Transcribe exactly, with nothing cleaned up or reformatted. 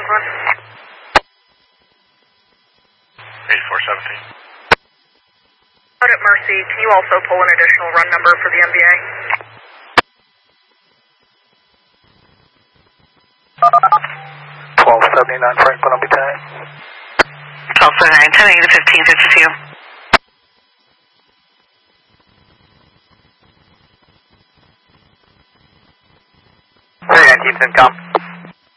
run. eighty-four seventeen. Out at Mercy, can you also pull an additional run number for the M B A? twelve seventy-nine Franklin, I'll be time. twelve seventy-nine, ten eighty to fifteen fifty-two. Very good, Houston, come.